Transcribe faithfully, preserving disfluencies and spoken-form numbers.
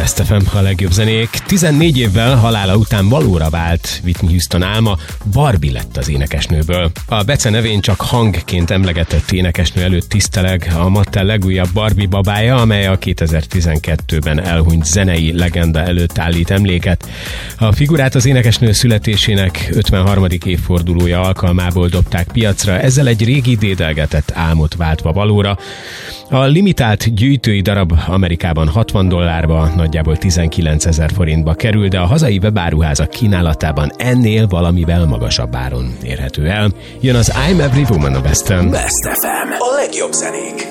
Best ef em, a legjobb zenék. tizennégy évvel halála után valóra vált Whitney Houston álma, Barbie lett az énekesnőből. A bece nevén csak hangként emlegetett énekesnő előtt tiszteleg a Mattel legújabb Barbie babája, amely a kétezer-tizenkettőben elhunyt zenei legenda előtt állít emléket. A figurát az énekesnő születésének ötvenharmadik évfordulója alkalmából dobták piacra, ezzel egy régi dédelgetett álmot váltva valóra. A limitált gyűjtői darab Amerikában hatvan dollárba, nagyjából tizenkilencezer forintba kerül, de a hazai webáruházak kínálatában ennél valamivel magasabb áron érhető el. Jön az I'm Every Woman a Besten. Best ef em, a legjobb zenék.